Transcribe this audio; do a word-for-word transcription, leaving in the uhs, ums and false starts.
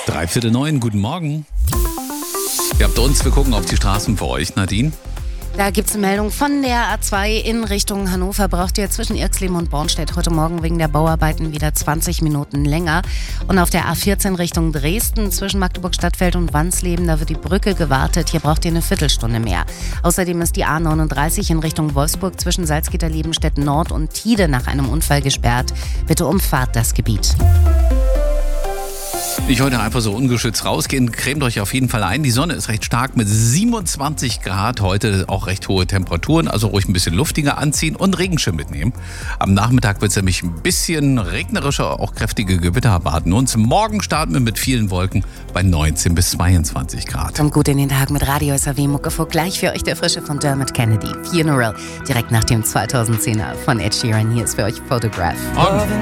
Dreiviertel neun, guten Morgen. Ihr habt uns, wir gucken auf die Straßen für euch, Nadine. Da gibt es eine Meldung von der A zwei in Richtung Hannover. Braucht ihr zwischen Irxleben und Bornstedt heute Morgen wegen der Bauarbeiten wieder zwanzig Minuten länger. Und auf der A vierzehn Richtung Dresden zwischen Magdeburg-Stadtfeld und Wansleben, da wird die Brücke gewartet. Hier braucht ihr eine Viertelstunde mehr. Außerdem ist die A neununddreißig in Richtung Wolfsburg zwischen Salzgitter-Lebenstedt Nord und Tide nach einem Unfall gesperrt. Bitte umfahrt das Gebiet. Nicht heute einfach so ungeschützt rausgehen, cremt euch auf jeden Fall ein. Die Sonne ist recht stark mit siebenundzwanzig Grad, heute auch recht hohe Temperaturen, also ruhig ein bisschen luftiger anziehen und Regenschirm mitnehmen. Am Nachmittag wird es nämlich ein bisschen regnerischer, auch kräftige Gewitter erwarten uns. Morgen starten wir mit vielen Wolken bei neunzehn bis zweiundzwanzig Grad. Kommt gut in den Tag mit Radio S R W Muckefuck. Gleich für euch der Frische von Dermot Kennedy. Funeral, direkt nach dem zweitausendzehner von Ed Sheeran. Hier ist für euch Photograph. Morgen.